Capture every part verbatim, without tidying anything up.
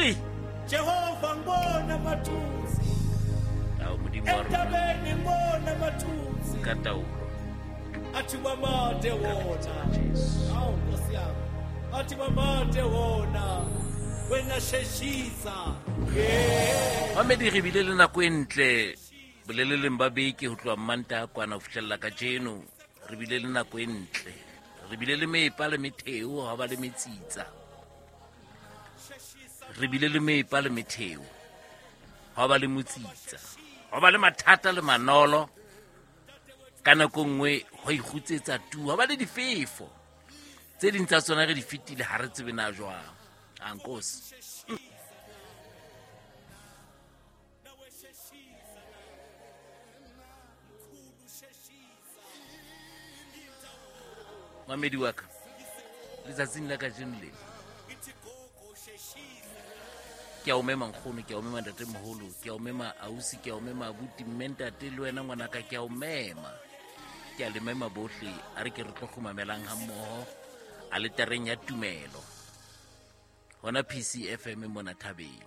Hey, Jehova ngibona mathusi awu Modimo wa rona entabeni ngibona mathusi ka taolo. athi mamade wona Jesu. awu Nkosi yami athi mamade wona wena sheshisa yeah Mamedi re bile le nako e ntle boleleleng ba beke ho tloha Mantaha kwana ho fihlella ka jeno. Re bile le nako e ntle. Re bile le mepa le metheo ha ba le metsitsa. Re bile le mepa le metheo ha ba le motsitsa. Ha ba le mathata le manolo. Ka nako nngwe ho ikgutsetsa tu ha ba le difefo. Tse ding tsa tsona re di fitile ha re tsebe na jwang. A Nkosi. Mamedi wa ka letsatsing la ka jeno le ke a o mema nkgono ke a o mema ntate moholo ke a o mema ausi ke a o mema abuti mentate le wena ngwana ka ke a o mema ke a le mema bohle a re ke re tlo kgomamelang ha mmoho a le tereng ya tumelo hona P C F M mona Thabeng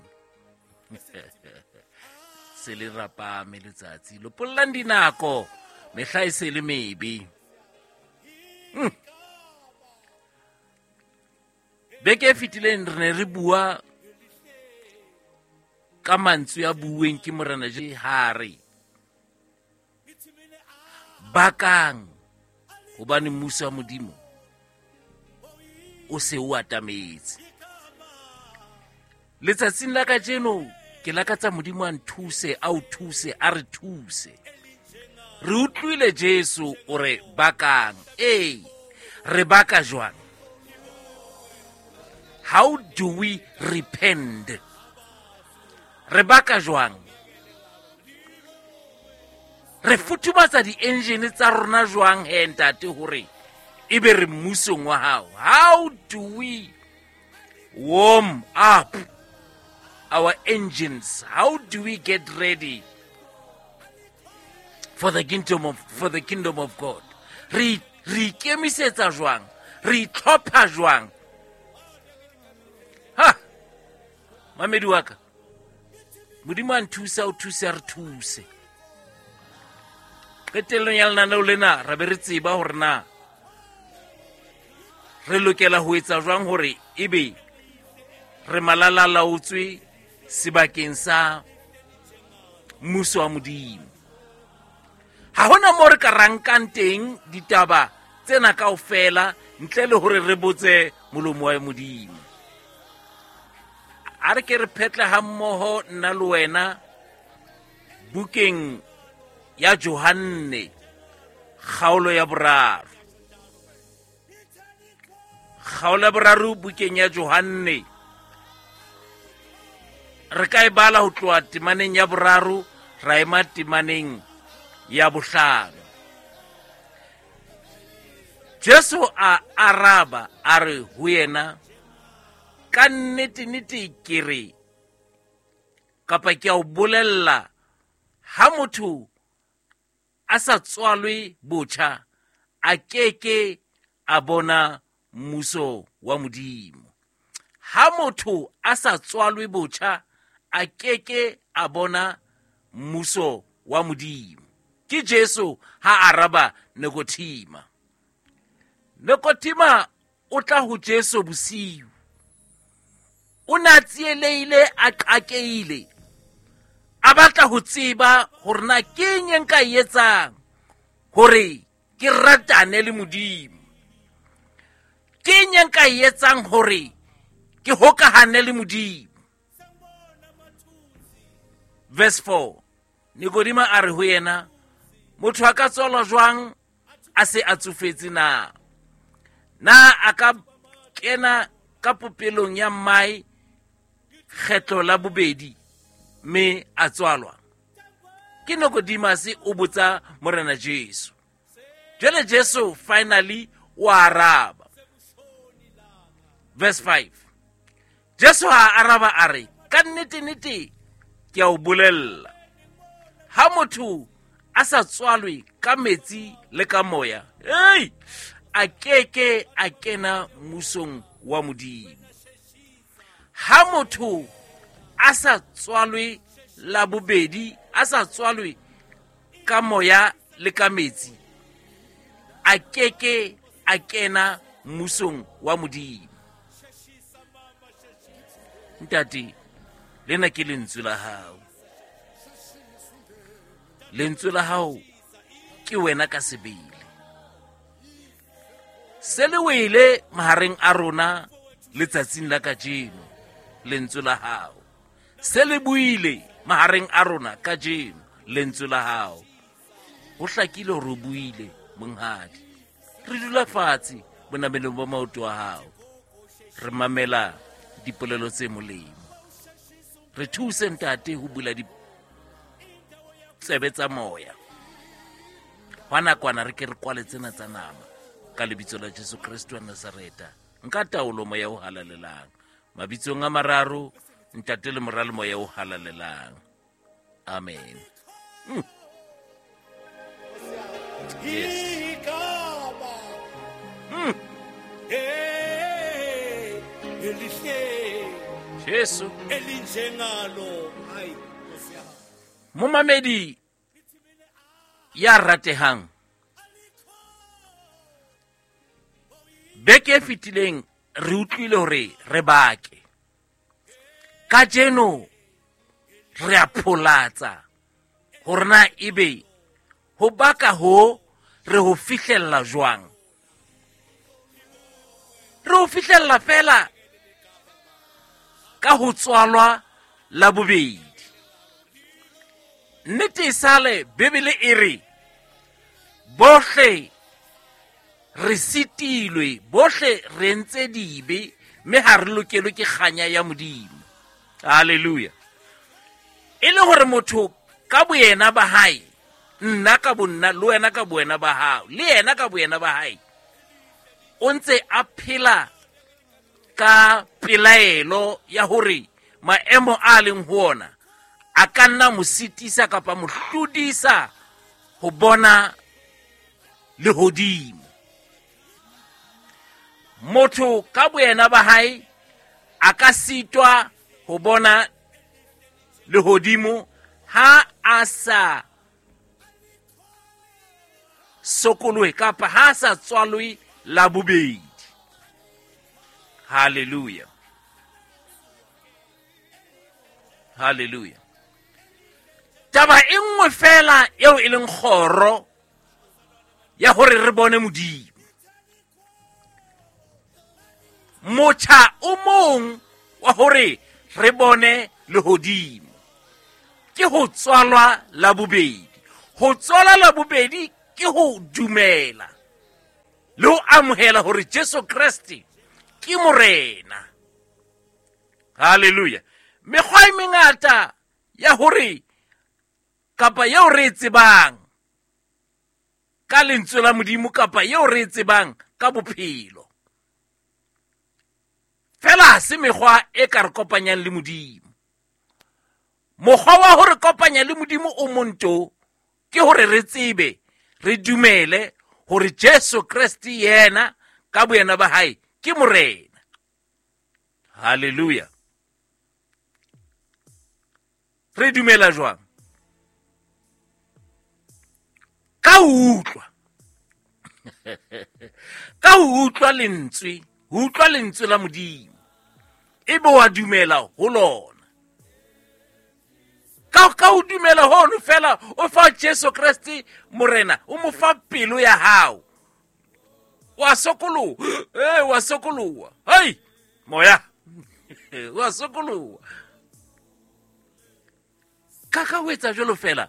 se le rapame letsatsi lo pollang dinako mehla e se le mebe. Hmm. Beke fitileng re ne re bua ka mantswe ya buweng ke Morena Je Hare bakang hobane mmuso wa Modimo o se o atametse. Letsatsing la ka jeno ke lakatsa Modimo a nthuse a o thuse a re thuse. Re utlwile Jesu o re bakang eh re baka jwang. How do we repent? Re baka jwang. Re futumatsa di engine tsa rona jwang he ntate hore ebe re mmusong wa hao. How do we warm up our engines? How do we get ready for the kingdom of for the kingdom of God? Re re kemisetsa jwang, re tlhopha jwang. Ha mamedi wa ka Modimo a nthusa o thusa re thuse. Qetellong ya lenaneo lena ra be re tseba hore na re lokela ho etsa jwang hore ebe re malalalaotswe sebakeng sa mmuso wa Modimo. Ha hona mo re ka rankang teng ditaba tsena kaofela ntle le hore re botse molomo wa Modimo. A re ke re phetle ha mmoho nna le wena bukeng ya Johanne kgaolo ya boraro. Kgaolo ya boraro bukeng ya Johanne re ka e bala ho tloha temaneng ya boraro ra ema temaneng ya bohlano. Jesu a araba a re ho yena ka nnete nnete ke re kapa ke a o bolella ha motho a sa tswalwe botjha a keke a bona mmuso wa Modimo. Ha motho a sa tswalwe botjha a keke a bona mmuso wa Modimo. Ke Jesu ha araba Nikodima. Nikodima o tla ho Jesu bosiu. O na tsieleile a qakeile. A batla ho tseba hore na ke eng nka etsang hore ke ratane le Modimo. Ke eng nka etsang hore ke hokahane le Modimo. Verse four. Nikodima a re ho yena motho a ka tswalwa jwang a se a tsofetse na? Na a ka kena ka popelong ya mai kgetlo la bobedi me a tswalwa? Ke Nikodima se o botsa Morena Jesu. Jwale Jesu finally o araba. Verse five. Jesu a araba a re ka nnete nnete ke a o bolella ha motho a sa tswalwe ka metsi le ka moya hey a keke a kena mmusong wa Modimo. Ha motho a sa tswalwe la bobedi, a sa tswalwe ka moya le ka metsi, a keke a kena mmusong wa Modimo. Ntate, lena ke lentswe la hao. Lentswe la hao ke wena ka sebele. Se le wele mahareng a rona letsatsing la kajeno, lentswe la hao. Se le buile mahareng a rona kajeno, lentswe la hao. Ho hlakile hore o buile monghadi. Re dula fatshe bonamelong ba maoto a hao, re mamela dipolelo tse molemo. Re thuse ntate ho bula ditsebe tsa moya. Wa nakwana re ke re kwale tsena tsa nama ka lebitso la Jesu Kristo wa Nazareta. Nka taolo moya o halalelang. Mabitsong a mararo, ntate le moralo moya o halalelang. Amen. Mm. Yes. Mm. Hey, elihle. Jesu. Elinjengalo. Hayi. Momamedi ya ratehang. Beke fitileng re utlwile hore re bake. Kajeno re a pholatsa hore na ebe ho baka ho re ho fihlella jwang. Re ho fihlella fela ka ho tswalwa la bobedi. Nnete sale Bibele e re bohle re sitilwe, bohle re ntse dibe, mme ha re lokelwe ke kganya ya Modimo. Haleluya. E le hore motho ka boyena ba hae, nna ka bonna, le wena ka boyena ba hao, le yena ka boyena ba hae, o ntse a phela ka pelaelo ya hore maemo a leng ho ona a ka nna mo sitisa kapa mo hlodisa ho bona lehodimo. Motho ka boyena ba hae a ka sitwa ho bona lehodimo ha a sa sokolwe kapa ha sa tswalwe la bobedi. Hallelujah. Hallelujah. Taba e nngwe fela eo e leng kgoro ya hore re bone Modimo. Motjha o mong wa hore re bone lehodimo ke ho tswalwa la bobedi. Ho tswala la bobedi ke ho dumela le ho amohela hore Jesu Kristo ke morena. Hallelujah. Mekgwa e mengata ya hore kapa yeo re tsebang ka lentswe la Modimo kapa yeo re tsebang ka bophelo. Fela se mekgwa e ka re kopanyang le Modimo. Mokgwa wa hore kopanya le Modimo o monto ke hore re tsebe, re dumele hore Jesu Kristo yena ka boyena ba hae ke morena. Hallelujah. Re dumela jwang? Ka utlwa. Ka utlwa lentswe, utlwa lentswe la Modimo. Ebe wa dumela ho lona. Ka ka o dumela hono fela o fa Jesu Kristo morena, o mo fa pelo ya hao. Wa sokolo, eh wa sokolo. Hai, moya. Wa sokolo. Kaka o etsa jolo fela.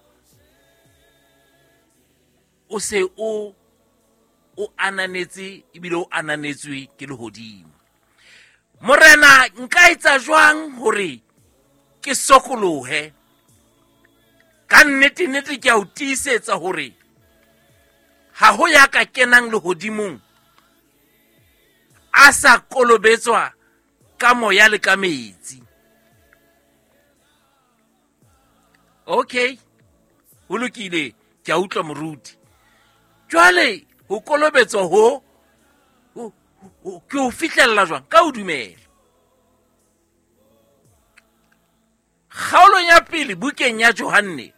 O se o o ananetse ebile o ananetswe ke lehodimo. Morena nka etsa jwang hore ke sokolohe? Ka nnete nnete ke a o tiisetsa hore ha ho ya ka kenang lehodimong a sa kolobetswa ka moya le ka metsi. Okay, ho lokile, ke a utlwa moruti. Jwale ho kolobetswa ho ke o fihlella jwang? Ka o dumela. kgaolong ya pele bukeng ya Johane,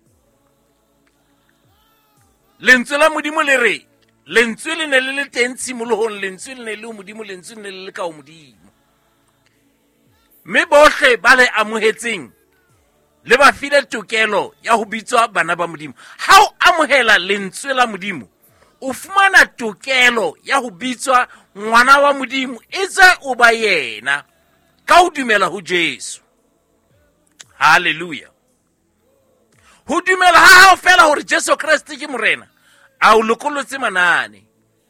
lentswe la Modimo le re lentswe le ne le le teng tshimolohong, lentswe le ne le Modimo, lentswe le ne le le ka Modimo, mme bohle ba le amohetseng le ba file tokelo ya ho bitswa bana ba Modimo. Ha o amohela lentswe la Modimo, o fumana tokelo ya ho bitswa ngwana wa Modimo, itse o ba yena ka ho dumela ho Jesu. Hallelujah. Ho dumela ha hao fela hore Jesu Kriste ke morena, a o lokolotse manane.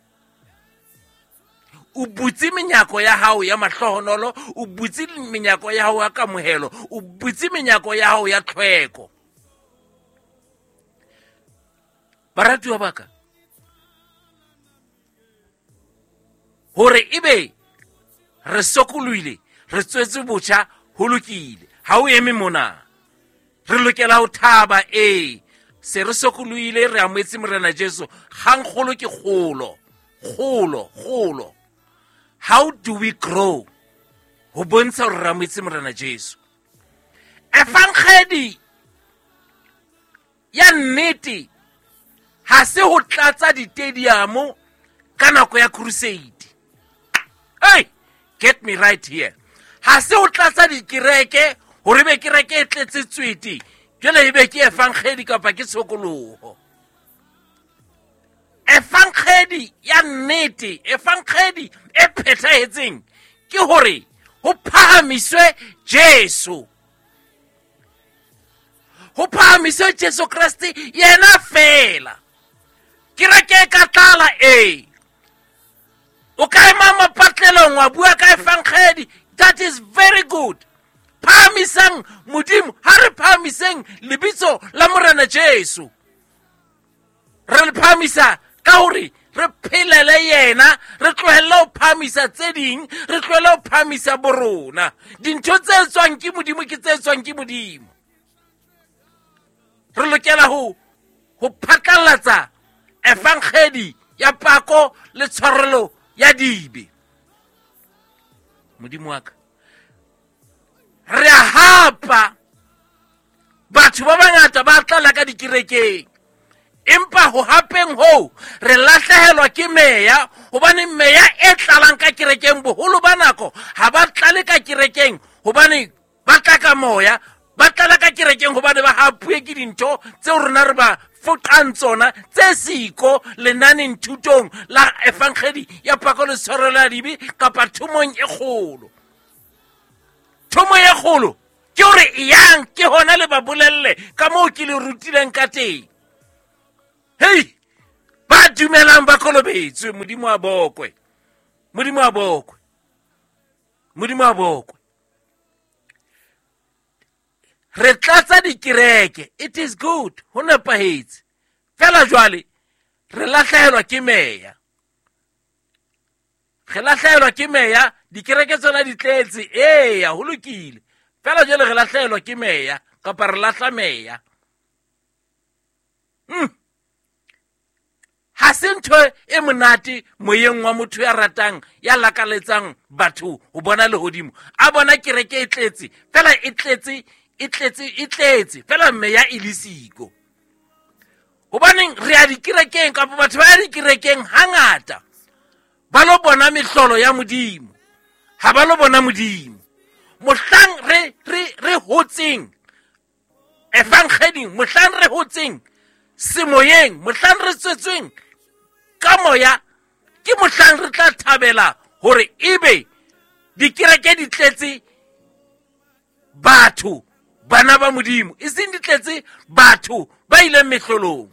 O butse menyako ya hao ya mahlohonolo, o butse menyako ya hao ya kamohelo, o butse menyako ya hao ya tlhweko. Baratuwa baka, hore ebe re sokoloile, re tswetse botjha ho lokile, ha o eme mona. Re lokela ho thaba, eh se re sokoloile, re amoetse morena Jesu, kgangkgolo ke kgolo, kgolo, kgolo. How do we grow? Ho bontsha hore re amoetse morena Jesu. Evangeli ya nnete ha se ho tlatsa ditediamo ka nako ya crusade. Hey, get me right here. Ha se ho tlatsa dikereke hore be kereke e tletse tswiti, jwale ebe ke evangeli kapa ke sokoloho. Evangeli ya nnete, evangeli e phethahetseng ke hore ho phahamiswe Jesu. Ho phahamiswe Jesu Kriste yena fela. Kereke ka tlala, eh o ka ema mapatlelong wa bua ka evangeli, that is very good. Phahamisang Modimo, ha re phahamiseng lebitso la morena Jesu. Re le phamisa ka hore re phelele yena, re tlohelle ho phamisa tse ding, re tlohelle ho phamisa borona. Dintho tse tswang ke Modimo ke tse tswang ke Modimo. Re lokela ho ho phatlalatsa evangeli ya pako le tshwarelo ya dibe. Modimo wa ka, re a hapa batho ba bangata ba tlala ka dikerekeng, empa ho hapeng ho re lahlehelwa ke meya, hobane meya e tlalang ka kerekeng boholo ba nako ha ba tlale ka kerekeng hobane ba tla ka moya, ba tlala ka kerekeng hobane ba hapuwe ke dintho tseo rona re ba foqang tsona tse siko lenaneng thutong la evangeli ya pako le tshwarelo ya dibe kapa thomong e kgolo. Thomo e kgolo ke hore yang ke hona le ba bolelle ka moo ke le rutileng ka teng. Hey, ba dumelang ba kolobetswe, Modimo a bokwe, Modimo a bokwe, Modimo a bokwe. Re tlatsa dikereke, it is good, ho nepahetse. Fela jwale re lahlehelwa ke meya. Re lahlehelwa ke meya, dikereke tsona di tletse, eya ho lokile. Fela jwale re lahlehelwa ke meya kapa re lahla meya. Hmm. Ha se ntho e monate moyeng wa motho ya ratang, ya lakaletsang batho ho bona lehodimo. A bona kereke e tletse, fela e tletse, e tletse, e tletse, fela meya e le siko. Hobaneng re a dikerekeng kapa batho ba ya dikerekeng hangata ba lo bona mehlolo ya Modimo, ha ba lo bona Modimo. Mohlang re re re hotseng evangeling, mohlang re hotseng semoyeng, mohlang re tswetsweng ka moya, ke mohlang re tla thabela hore ebe dikereke di tletse batho bana ba Modimo, e seng di tletse batho ba ileng mehlolong.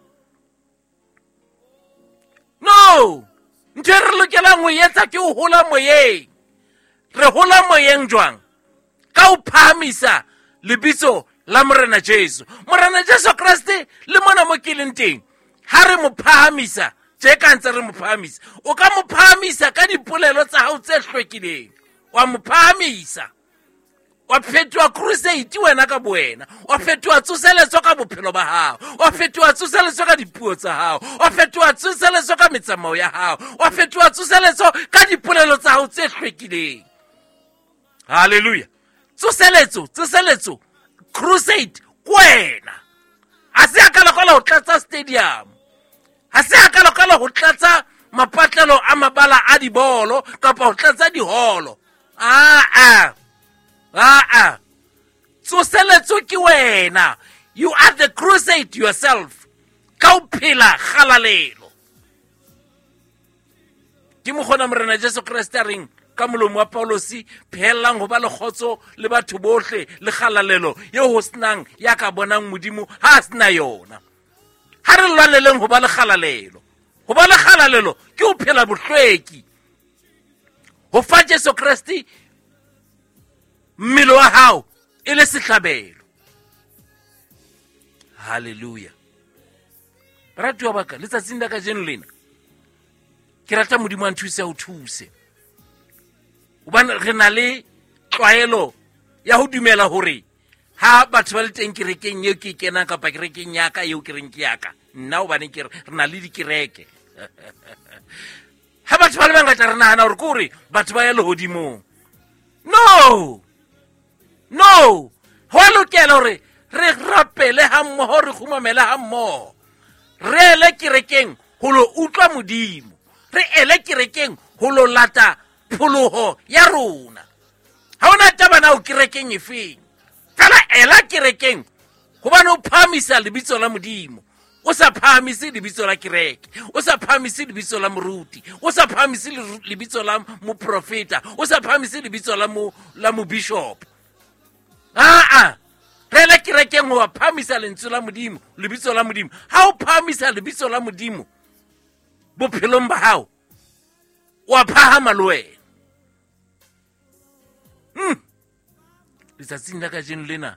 No, ntho re lokelang ho etsa ke ho hola moyeng. Re hola moyeng jwang? Ka ho phahamisa lebitso la morena Jesu. Morena Jesu Kriste le mona mo ke leng teng, ha re mo phahamisa tje ka ntse re mo phahamisa, o ka mo phahamisa ka dipolelo tsa hao tse hlwekileng, wa mo phahamisa, wa fetoa crusade wena ka boena, wa fetoa tsoseletso ka bophelo ba hao, wa fetoa tsoseletso ka dipuo tsa hao, wa fetoa tsoseletso ka metsamao ya hao, wa fetoa tsoseletso ka dipolelo tsa hao tse hlwekileng. Hallelujah. tsoseletso tsoseletso crusade kwena a se a ka lokela ho tlatsa stadium, ha se a ka lokela ho tlatsa mapatlelo a mabala a dibolo kapa ho tlatsa diholo. Ah ah ah ah tsoseletso ke wena. You are the crusade yourself. Ka o phela kgalalelo ke mo gona morena Jesu Kriste a reng ka molomo wa Paulosi, phelang ho ba le khotso le batho bohle le kgalalelo yo ho snang ya ka bonang modimo ha sna yona. Ha re lwaneleng ho ba le kgalalelo, ho ba le kgalalelo ke ho phela bohlweki, ho fa Jesu Kriste mmele wa hao e le sehlabelo. Hallelujah. Ratu wa baka letsatsing la ka jeno lena ke rata modimo a nthuse ho thuse, hobane re na le tlwaelo ya ho dumela hore ha batho ba le teng kerekeng eo ke kenang kapa kerekeng ya ka eo ke reng ke ya ka nna, hobane ke re na le dikereke. Ha batho ba le bangata re nahana hore ke hore batho ba ya lehodimong. No no ho lokela hore re rapele ha mmoho, re khumamela ha mmoho, re ele kerekeng ho lo utlwa modimo, re ele kerekeng ho lo lata pholoho ya rona. Ha ona taba na o kerekeng efeng, fela ela kerekeng hobane o phamisa lebitso la modimo, o sa phamisi lebitso la kereke, o sa phamisi lebitso la moruti, o sa phamisi lebitso la moprofeta, o sa phamisi lebitso la mo la mo bishop. Ah ah re le kerekeng ho phamisa lentswe la modimo, lebitso la modimo. Ha o phamisa lebitso la modimo bophelong ba hao, wa phahama le wena. Hmm. Letsatsing la ka jeno lena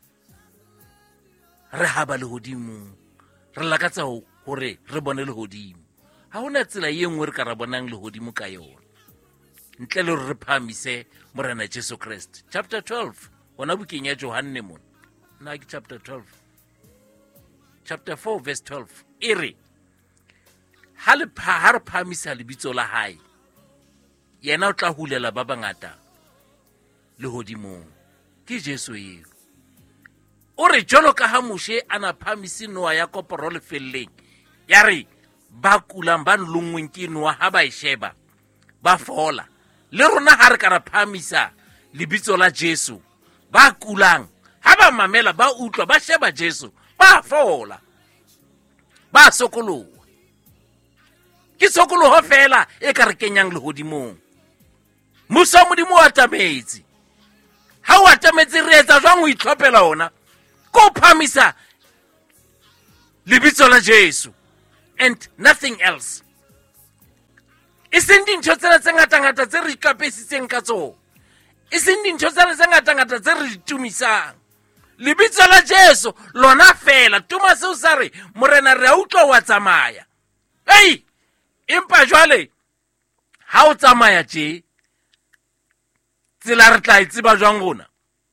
re haba lehodimo, re lakatsa hore re bone lehodimo. Ha hona tsela e nngwe re ka ra bonang lehodimo ka yona ntle le re phamise morena Jesu Kriste. Chapter twelve ona bukeng ya Johane mona, na ke chapter twelve, chapter four verse twelve, ere ha le ha re phamisa lebitso la hae, yena o tla hulela ba bangata lehodimong. Ke Jesu eo o re jolo ka ha Moshe ana phamisi noa ya koporo le felleng, ya re ba kulang ba nlongweng ke noa ha ba e sheba ba fola, le rona ha re ka ra phamisa lebitso la Jesu, ba kulang ha ba mamela ba utlwa ba sheba Jesu ba fola ba sokoloha. Ke sokoloho fela e ka re kenyang lehodimong. Musa modimo wa tametse, ha wa tametse re etsa jwang ho itlhophela ona? Ko phamisa lebitso la Jesu and nothing else. E seng dintho tsena tse ngata-ngata tse re ikapesitseng ka tsona, e seng dintho tsena tse ngata-ngata tse re ditumisang. Lebitso la Jesu lona fela. Thomas o sa re morena re a utlwa wa tsamaya. Hey, empa jwale ha o tsamaya tje tsela re tla itseba jwang rona?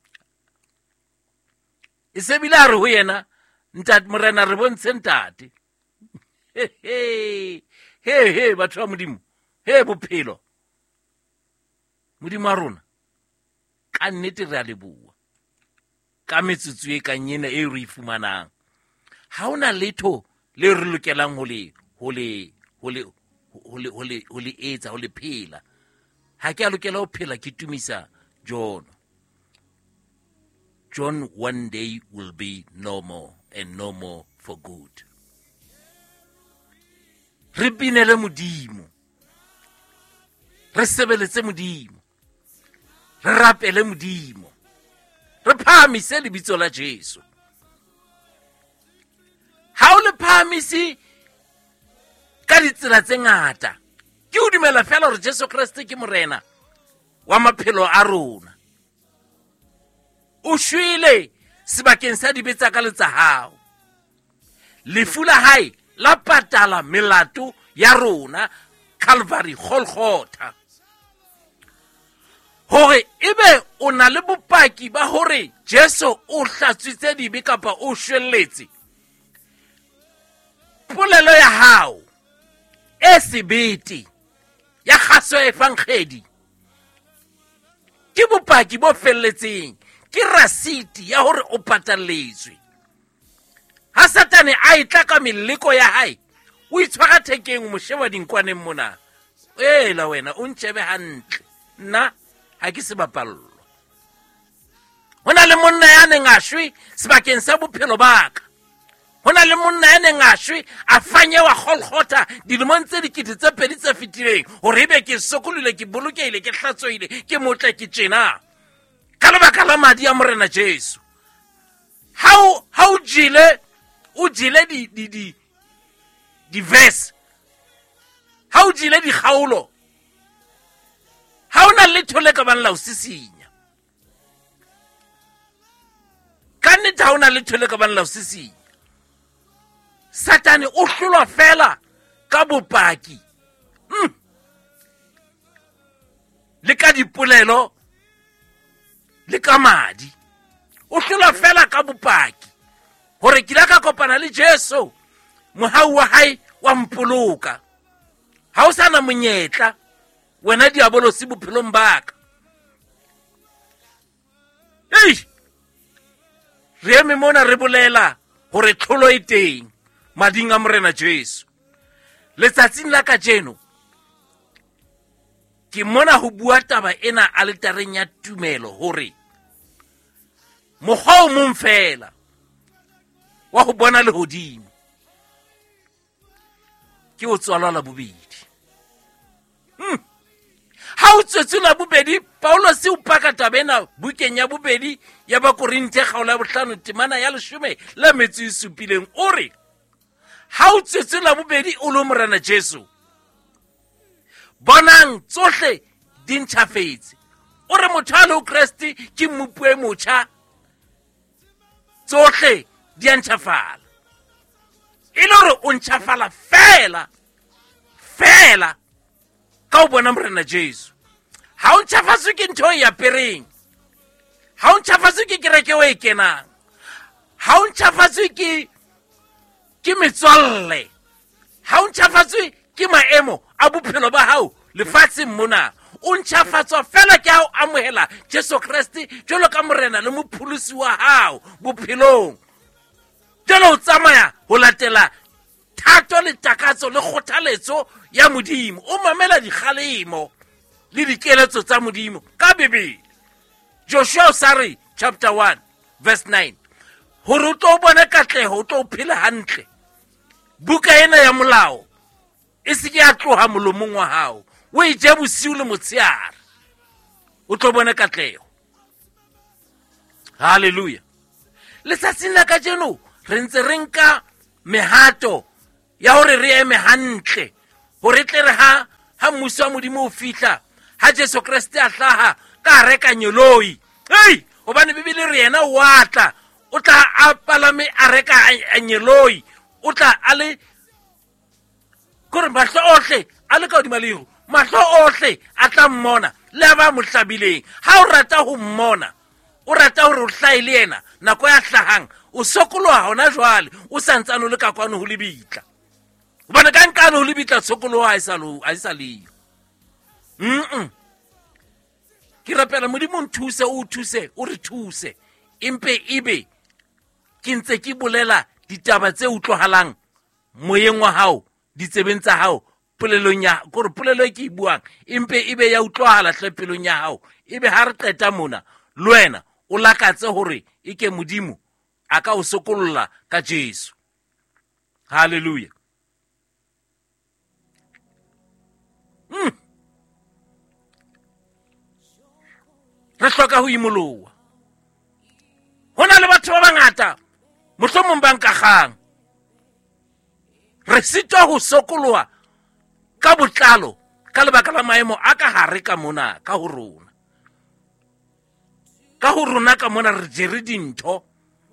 E se bile a re ho yena ntate morena re bontshe ntate. He he he he batho ba modimo, he bophelo modimo a rona ka nnete re a leboha ka metsotso e kang ena e re ifumanang. Ha ona letho le re lokelang ho le ho le ho le ho le ho le ho le etsa ho le phela. Ha ke a lokela ho phela ke tumisa John. John one day will be no more, and no more for good. Re binele modimo, re sebeletse modimo, re rapele modimo, re phamise lebitso la Jesu. Ha o le phamisi ka ditsela tse ngata, ke o dumela fela hore Jesu Kriste ke morena wa maphelo a rona. O shwele sebakeng sa dibetsa ka letsa hao, lefu la hae la patala melato ya rona Calvary, Golgotha, hore ebe o na le bopaki ba hore Jesu o hlatswitse dibe kapa o shwelletse. Polelo ya hao e sebete ya kgaso e fangkhedi ke ke bopaki bo felletseng, ke rasiti ya hore o patalletswe. Ha Satane a itla ka meleko ya hae, o itshwara thekeng mo sheba dinkwaneng mona. Ela wena o ntshebe hantle, nna ha ke se bapallo. Hona le monna ya neng a shwe sebakeng sa bophelo baka. Hona le monna ya neng a shwe a fanyewa Golgotha dilemong tse dikete tse pedi tse fetileng hore ebe ke sokolile, ke bolokehile, ke hlatsoile, ke motle, ke tjena ka lebaka la madi a morena Jesu. How how jile o jile di di di di verse, how jile di khaolo, how na letho le ka bang la o sisinya. Kanne ta ona letho le ka bang la o sisinya. Satane o hlolwa fela ka bopaki, mm. le ka dipolelo le ka madi. O hlolwa fela ka bopaki hore ke la ka kopana le Jesu, mohau wa hae wa mpoloka. Ha o sana monyetla wena diabolo se bophelong baka. Ei, re eme mona re bolela hore tlholo e teng mading a morena Jesu. Letsatsing la kajeno ke mona ho bua taba ena altareng ya tumelo hore mokgwa o mong fela wa ho bona lehodimo ke o tswalwa la bobedi. Hmm. Ha o tswetse la bobedi, Paulo se upaka tabena bukeng ya bobedi ya ba Korinte kgaolo ya bohlano temana ya leshome la metso e supileng o re ha o tswetse la bobedi o lo morena Jesu, bonang tsohle di ntjhafetse. O re motho a le Kriste ke mmupue motjha, tsohle di a ntjhafala. E le hore o ntjhafala fela fela ka o bona morena Jesu. Ha o ntjhafatswe ke ntho e apereng, ha o ntjhafatswe ke kereke o e kenang, ha o ntjhafatswe ke ke metswalle, ha o ntjhafatswe ke maemo a bophelo ba hao lefatsheng mona. O ntjhafatswa fela ke ha o amohela Jesu Kriste jwalo ka morena le mopholosi wa hao bophelong. Jwalo o tsamaya ho latela thato le takatso le kgothaletso ya Modimo, o mamela dikgalemo le dikeletso tsa Modimo ka Bibele. Joshua sari chapter one verse nine, hore o tlo bona katleho, o tlo phela hantle, buka ena ya molao e se ke a tloha molomong wa hao, o e je bosiu le motshehare, o tlo bona katleho. Hallelujah. Letsatsing la kajeno re ntse re nka mehato ya hore re eme hantle, hore tle re ha ha mmuso wa Modimo o fihla, ha Jesu Kriste a hlaha ka reka nyoloi. Hey, hobane Bibele re yena o atla, o tla a palame a reka a nyoloi, o tla a le kore mahlo ohle a le ka hodima leru, mahlo ohle a tla mmona le ba mo hlabileng. Ha o rata ho mmona, o rata hore o hlaile yena nako ya hlahang, o sokoloha hona jwale o santsane le ka kwano ho lebitla. Hobane ka nkano ho lebitla sokoloha a isalo a isaliyo. Mm. Ke rapela Modimo nthuse, o thuse, o re thuse, empe ibe ke ntse ke bolela ditaba tse utlwahalang moyeng wa hao, ditsebeng tsa hao, polelong ya gore polelo e ke buang empe ibe ya utlwahala hlepelong ya hao. Ebe ha re qeta mona le wena o lakatse hore e ke Modimo a ka o sokololla ka Jesu. Hallelujah. Mm. Re hloka ho imoloha. Hona le batho ba bangata mohlomong ba nkakgang, re sitwa ho sokoloha ka botlalo ka lebaka la maemo a ka hare ka mona ka ho rona. Ka ho rona ka mona re jere dintho,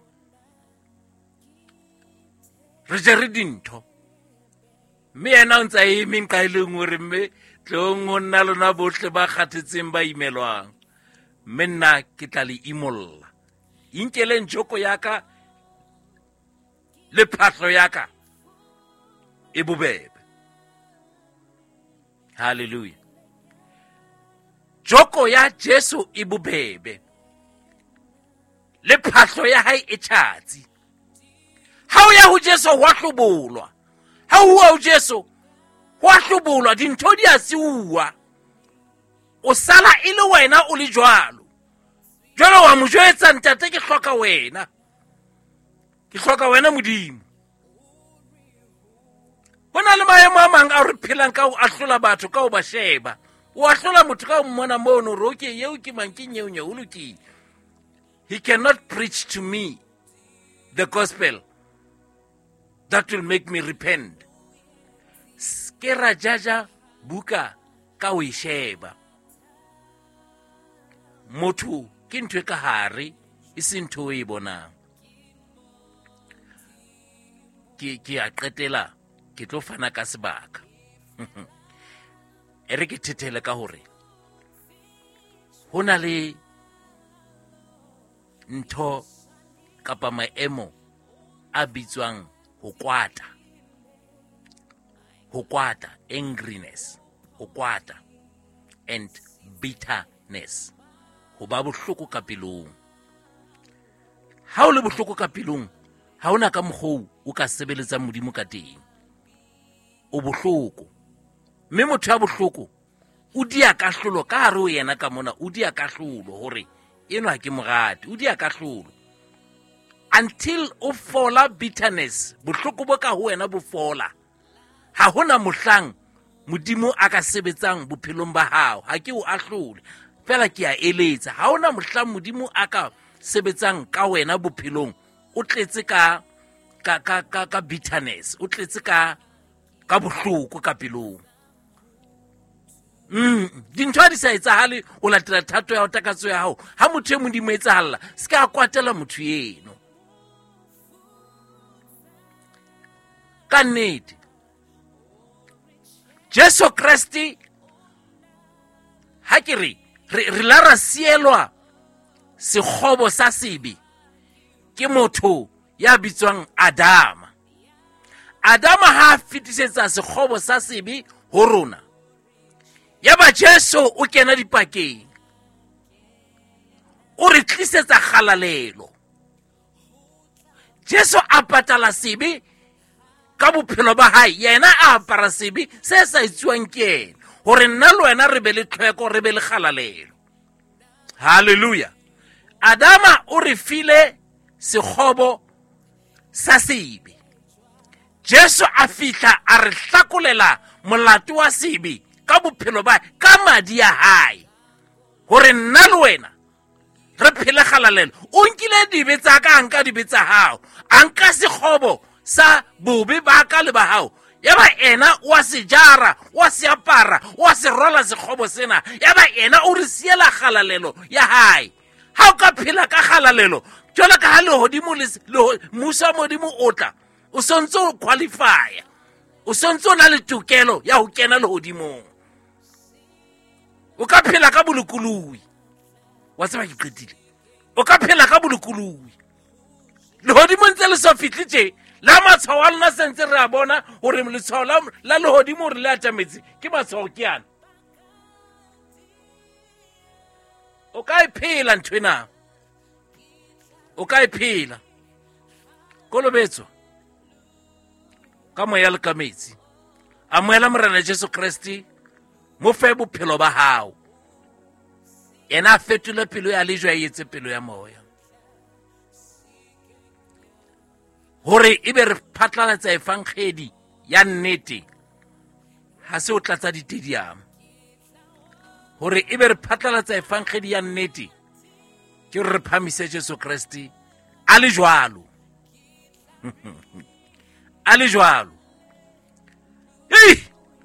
re jere dintho. Mme yena o ntsa eme nqa e leng hore mme tlong o nna lona bohle ba kgathetseng ba imelwang, mme nna ke tla le imolla. Inkele njoko ya ka le phahlo ya ka e bobebe. Hallelujah. joko ya Jesu e bobebe le phahlo ya hae e tjhatsi. Ha o ya ho Jesu wa hlobolwa, ha o wa ho Jesu wa hlobolwa, dintho di a siuwa, o sala e le wena o le jwalo. Jwalo wa mo jwetsa ntate ke hloka wena, ke hloka wena Modimo. Bona le maemo a mang a re phelang ka o ahlola batho ka o ba sheba, o ahlola motho ka o mmona mono re okay yeo ke mang ke nyeo nyeo loki. He cannot preach to me the gospel that will make me repent. Skera jaja buka ka o isheba. Motho ke ntwe ka hare e se ntho e bonang. Ke ke a qetela ke tlo fana ka sebaka. Ere ke thethele ka hore hona le ntho kapa maemo a bitswang ho kwata. Ho kwata, angriness, ho kwata, and bitterness. Ho ba bohloko ka pelong. Ha o le bohloko ka pelong, ha ona ka mokgwa o ka sebeletsa Modimo ka teng. O bohloko. Mme motho ya bohloko o dia kahlolo ka hare ho yena ka mona, o dia kahlolo hore eno ha ke morati, o dia kahlolo. Until o fola bitterness, bohloko bo ka ho wena bo fola. Ha hona mohlang Modimo a ka sebetsang bophelong ba hao, ha ke o ahlole. Fela ke a eletsa, ha hona mohlang Modimo a ka sebetsang ka wena bophelong, o tletse ka ka ka ka, ka bitterness, o tletse ka ka bohloko ka pelong. Mm, dintho di sa etsahale o latela thato ya o takatso ya hao. Ha motho e Modimo etsahalla, se ka kwatela motho eno. Ka nnete Jesu Kristi ha ke re re la ra sielwa sekgobo sa sebe ke motho ya bitswang Adama. Adama ha fitisetsa sekgobo sa sebe ho rona, yaba Jesu o kena dipakeng, o re tlisetsa kgalalelo. Jesu a patala sebe ka bophelo ba hae, yena a apara sebe se sa itsuwang ke yena, hore nna le wena re be le tlhweko, re be le kgalalelo. Hallelujah. Adama o re file sekgobo sa sebe. Jesu a fihla a re hlakolela molato wa sebe ka bophelo ba ka madi ya hae, hore nna le wena re phele kgalalelo. O nkile dibe tsa ka, anka dibe tsa hao, anka sekgobo sa bobe ba ka le ba hao, yaba ena wa se jara, wa se apara, wa se rola sekgobo sena, yaba ena o re siela kgalalelo ya hae. Ha o ka phela ka kgalalelo, jwalo ka ha lehodimo le Musa Modimo o tla, o sontse o qualifya, o sontse o na le tokelo ya ho kena lehodimong. O ka phela ka bolokoloi, wa tseba ke qetile, o ka phela ka bolokoloi. Lehodimo ntse le so fihle tje, la matshwao a lona sentse re a bona hore letshwao la lehodimo re le atametse ke matshwao ke yana. O ka e phela nthwena, o ka e phela kolobetswa ka moya le ka metsi. Amoela Morena Jesu Kristi, mo fe bophelo ba hao, yena a fetole pelo ya lejwa e etse pelo ya moya, hore ebe re phatlalatsa evangeli ya nnete, ha se o tlatsa ditediamo. Hore ebe re phatlalatsa evangeli ya nnete, ke re phamise Jesu Kristi a le jwalo. A le jwalo. Hey!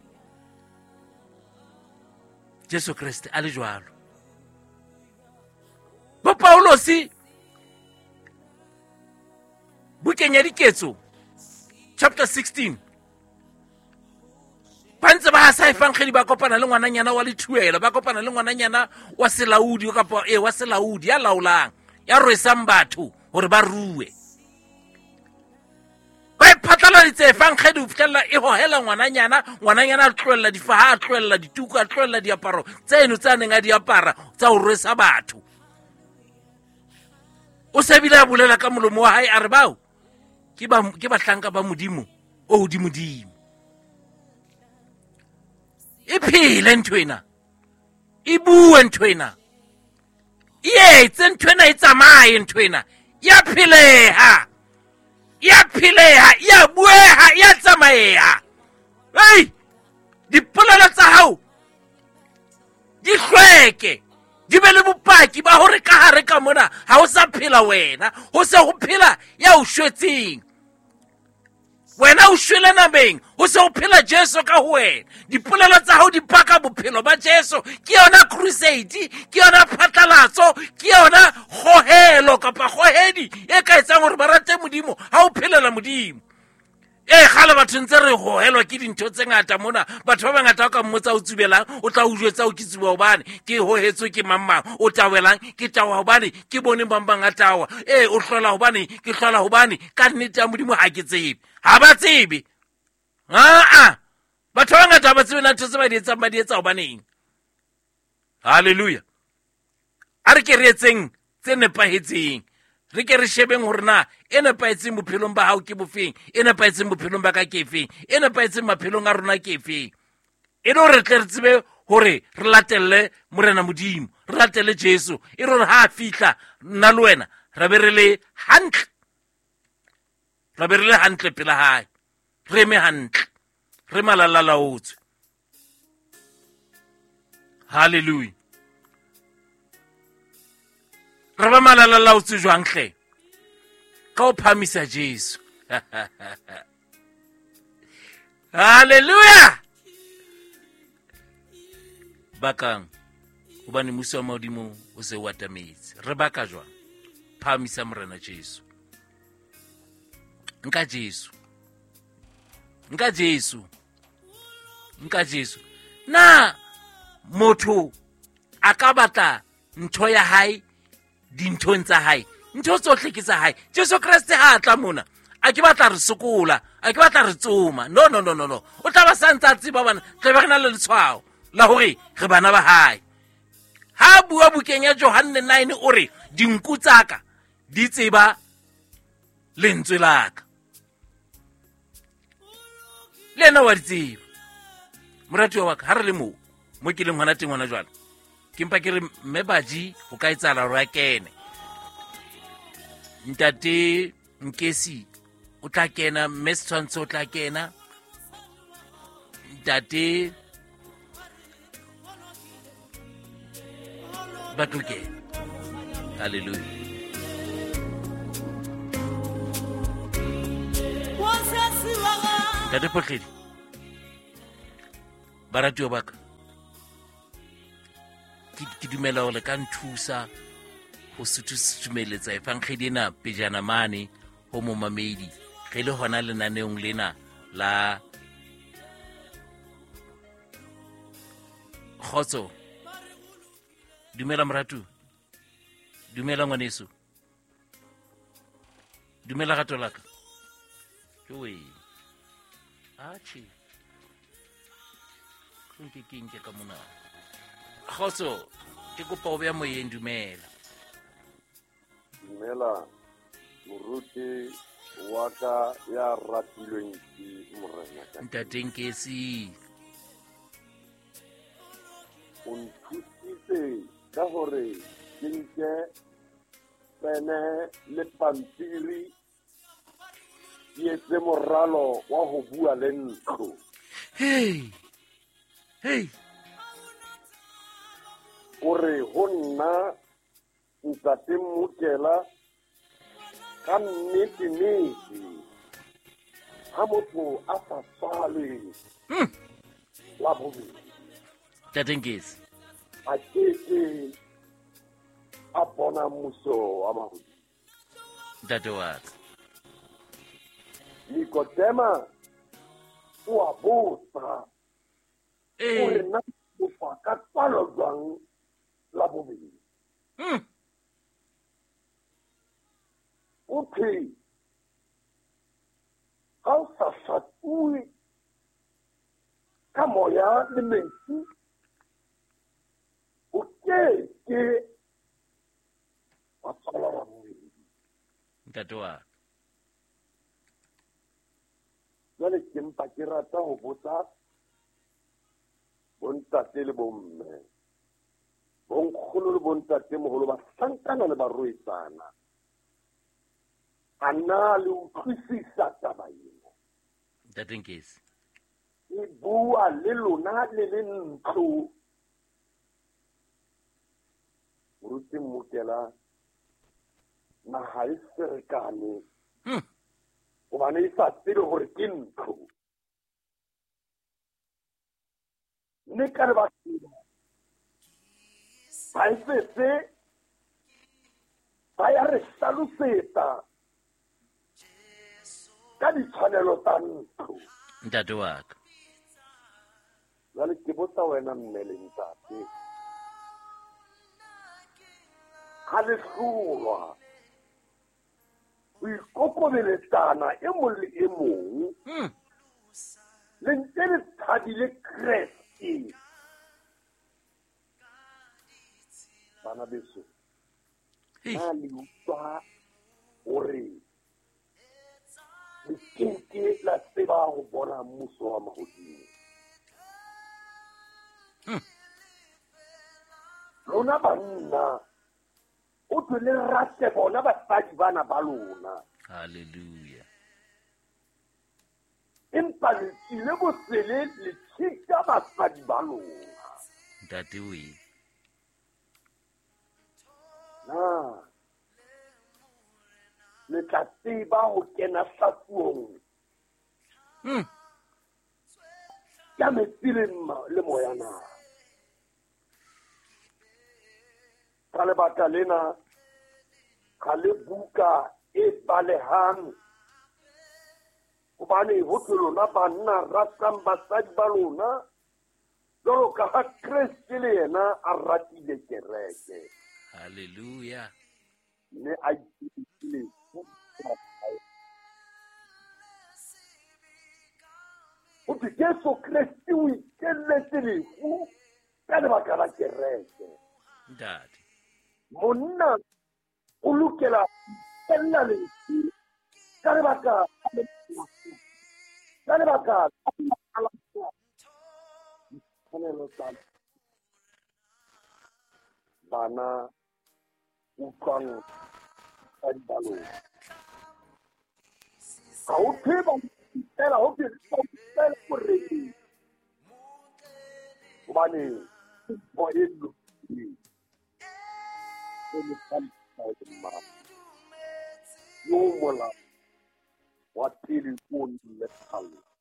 Jesu Kristi a le jwalo. Bo Paulosi bukeng ya Diketso chapter sixteen, ba ntse ba sa evangeli ba kopana le ngwananyana wa lethuelo, ba kopana le ngwananyana wa selaudi kapa e wa selaudi ya laolang, ya rwesang batho hore ba ruwe. Ba phatlaladitse fankgedi o fitlhelela e hohela ngwananyana ngwananyana a tloella difaha a tloella dituku a tloella diaparo tseno tsa neng a di apara tsa o rwesa batho o se bile a bolela ka molomo wa hae a re bao ke ba ke bahlanka ba modimo o hodimodimo e phele ntwena e bue ntwena ye tse ntwena e tsamaye ntwena ya pheleha ya pheleha ya bueha ya tsamayeha hey dipolelo tsa hao di hlweke di be le bopaki ba hore ka hare ka mona ha o sa phela wena ho se ho phela ya o shwetseng wena o shwele nameng ho se ho phela Jesu ka ho wena dipolelo tsa hao di paka bophelo ba Jesu ke yona crusade ke yona phatlalatso ke yona khohelo kapa khohedi e ka etsang hore ba rate modimo ha o phelela modimo e gale batho ntse re hohelwa ke dintho tse ngata mona batho ba bangata ka mmotsa o tsubelang o tla o jwetsa o kitsuba hobane ke hohetswe ke mamang o tawelang ke tawa hobane ke bone mamang a tawa e o hlola hobane ke hlola hobane ka nnete ya modimo ha ke tsebe ha ba tsebe a a batho ba ngata ba tsebe na ntho tse ba di etsang ba di etsa hobaneng haleluya a re ke re etseng tse nepahetseng re ke re shebeng hore na e nepaetseng bophelong ba hao ke bofeng e nepaetseng bophelong ba ka ke efeng e nepaetseng maphelong a rona ke efeng e le hore tle re tsebe hore re latelle morena modimo re latelle Jesu e re hore ha a fihla nna le wena re be re le hantle re be re le hantle pela hae re me hantle re malalalaotswe haleluya re ba malalalaotswe jwang hle ka o phamisa Jesu haleluya bakang hobane musa wa modimo o se o atametse re baka jwang phamisa morena Jesu nka Jesu nka Jesu nka Jesu na motho a ka batla ntho ya hae dinthong tsa hae ntho tsohle ke tsa hae Jesu Kriste ha tla mona a ke batla re sokola a ke batla re tsoma no no no no no o tla ba santsa tsiba bana tle ba rena le letshwao la hore re bana ba hae ha bua bukeng ya Johane nine o re dinku tsaka di tseba lentswe laka lena wa tseba moratiwa wa ka ha re le mo mo ke leng hona teng hona jwale ke mpa ke re mebaji ho ka etsala ro ya kene ntate Nkesi o tla kena Mestranso o tla kena ntate batluke haleluya ntate Potledi baratiwa baka ke dumela hore ka nthusa ho suthusumeletsa efankgedi ena pejana mane ho momamedi ge le hona lenaneong lena la khotso dumela moratu dumela ngwaneso dumela gato laka joe achi ke ke ke ka mona khotso ke kopa o bea moyeng dumela dumela moruti wa ka ya ratilweng ke morena ntate Nkesi o nthusitse ka hore ke nke pene le pampiri ke etse moralo wa ho bua le ntlo hey hey gore ho nna ntate Mokela ka nnete nnete ha motho a sa tswalwe la bobedi ntate Nkesi a keke a bona mmuso wa mahodimo ntate wa ka Nikodema o a botsa gore eh nna o fa ka tswalo jwang la bobedi mm o phe ha o le metsi o ke ke wa tsala wa moedi ntate wa ka. jwale ke mpa ke rata ho botsa bontate le bomme bonkgolo le bontate moholo ba sankana le barwetsana a na le utlwisisa taba ena ntate Nkesi. e bua le lona le le ntlo moruti mmutela naha e ferekane Hmm. gobane e sa tsebe gore ke ntlo mme ka re batho ba e setse ba ya re hlalosetsa ka ditshwanelo tsa ntlo ntate wa ka. jwale ke botsa wena mme le ntate ga le hlolwa ho ikokobeletsana e mong le e mong Hmm. le ntse le thabile kreste bana beso Hei. na le utlwa gore le keke la tseba go bona mmuso wa magodimo Hmm. lona banna o twe le rate bona basadi bana ba lona Hallelujah. empa le tsile bosele le tšhika basadi ba lona ntate we. na le tla tseba go kena tlhatsuong Hmm. ya metsi le mma- le moya na ka lebaka lena ga le buka e balehang gobane go thwe lona banna ratang basadi ba lona jalo ka ga kreste le yena a ratile kereke Hallelujah. mme a ipeile go thwe jesu kreste o ikeletse lefu ka lebaka la kereke ntate. monna o lokela fella lefu ka lebaka ka lebaka la tshwanelo tsa bana utlwang ka dibalong ga o theba fela go fela gore gobane bo e lokileng yo mola wa pele o nnile kgale